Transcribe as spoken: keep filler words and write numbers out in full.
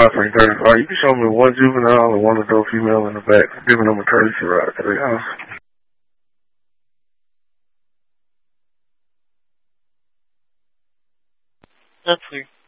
offering thirty-five. You can show me one juvenile and one adult female in the back, giving them a courtesy ride to the house. That's weird.